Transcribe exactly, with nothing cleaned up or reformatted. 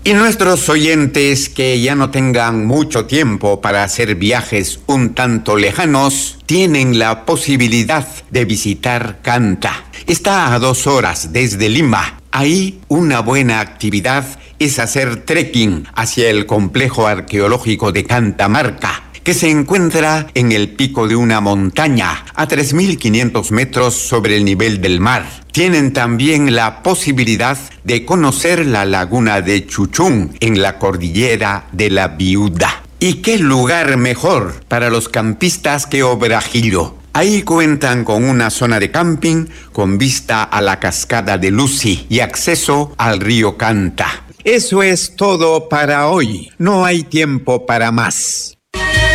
Y nuestros oyentes que ya no tengan mucho tiempo para hacer viajes un tanto lejanos, tienen la posibilidad de visitar Canta. Está a dos horas desde Lima. Ahí una buena actividad es hacer trekking hacia el complejo arqueológico de Cantamarca, que se encuentra en el pico de una montaña a tres mil quinientos metros sobre el nivel del mar. Tienen también la posibilidad de conocer la laguna de Chuchún en la cordillera de la Viuda. ¿Y qué lugar mejor para los campistas que Obrajillo? Ahí cuentan con una zona de camping con vista a la cascada de Lucy y acceso al río Canta. Eso es todo para hoy. No hay tiempo para más.